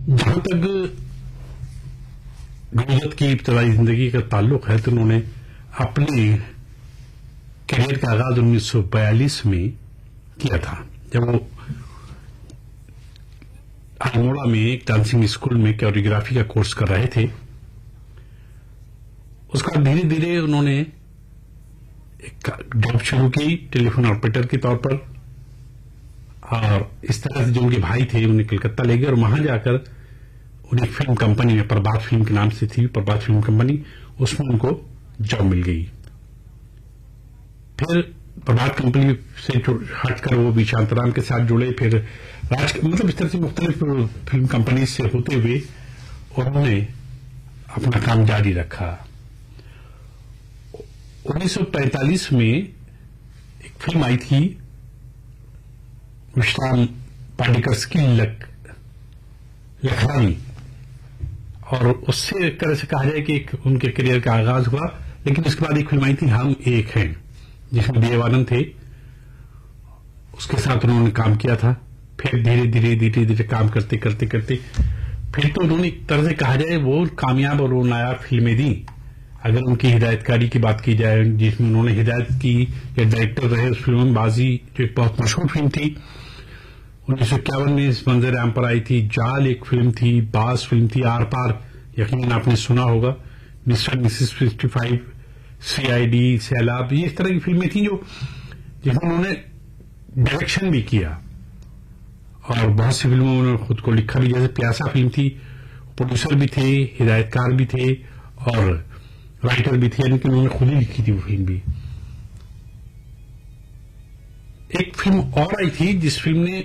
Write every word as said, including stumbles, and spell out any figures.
जहां तक गुजरात की इब्तदाई जिंदगी का ताल्लुक है तो उन्होंने अपने करियर का आगाज उन्नीस सौ बयालीस में किया था, जब वो अल्मोड़ा में एक डांसिंग स्कूल में कोरियोग्राफी का कोर्स कर रहे थे। उसका धीरे धीरे उन्होंने एक जॉब शुरू की टेलीफोन ऑपरेटर के तौर पर, और इस तरह से जो उनके भाई थे उन्हें कलकत्ता ले गए और वहां जाकर उन्हें फिल्म कंपनी में, प्रभात फिल्म के नाम से थी प्रभात फिल्म कंपनी, उसमें उनको जॉब मिल गई। फिर प्रभात कंपनी से हटकर वो भी शांताराम के साथ जुड़े, फिर राज मतलब इस तरह से मुख्तलिफ फिल्म कंपनी से होते हुए उन्होंने अपना काम जारी रखा। उन्नीस सौ पैंतालीस में एक फिल्म आई थी विश्राम पाटेकर की लक लखरानी, और उससे एक तरह से कहा जाए कि एक उनके करियर का आगाज हुआ। लेकिन उसके बाद एक फिल्म आई थी हम एक हैं, जिसमें देवानंद थे, उसके साथ उन्होंने काम किया था। फिर धीरे धीरे धीरे धीरे काम करते करते करते फिर तो उन्होंने एक तरह से कहा जाए वो कामयाब और वो नायाब फिल्में दी। अगर उनकी हिदायतकारी की बात की जाए, जिसमें उन्होंने हिदायत की या डायरेक्टर रहे, उस फिल्म में बाजी जो एक बहुत मशहूर फिल्म थी, उन्नीस सौ इक्यावन में इस मंजर आम पर आई थी। जाल एक फिल्म थी, बास फिल्म थी, आर पार यकीनन आपने सुना होगा, mister Mrs fifty five, CID, सैलाब, ये इस तरह की फिल्में थी जो जिसमें उन्होंने डायरेक्शन भी किया और बहुत सी फिल्मों में उन्होंने खुद को लिखा भी। जैसे प्यासा फिल्म थी, प्रोड्यूसर भी थे, हिदायतकार भी थे और राइटर भी थे, यानी कि उन्होंने खुद ही लिखी थी वो फिल्म भी। एक फिल्म और आई थी जिस फिल्म ने